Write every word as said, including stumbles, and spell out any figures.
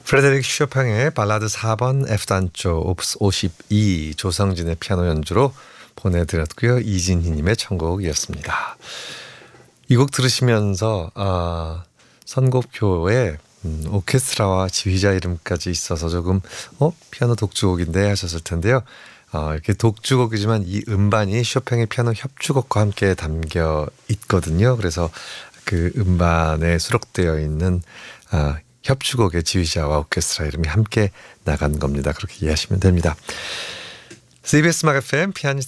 프레데릭 쇼팽의 발라드 사 번 F단조 옵스 오십이 조성진의 피아노 연주로 보내드렸고요. 이진희님의 청곡이었습니다. 이 곡 들으시면서 아, 선곡표에 음, 오케스트라와 지휘자 이름까지 있어서 조금 어? 피아노 독주곡인데 하셨을 텐데요. 어, 이렇게 독주곡이지만 이 음반이 쇼팽의 피아노 협주곡과 함께 담겨 있거든요. 그래서 그 음반에 수록되어 있는 아, 협주곡의 지휘자와 오케스트라 이름이 함께 나간 겁니다. 그렇게 이해하시면 됩니다. 씨비에스 음악 에프엠 피아니스트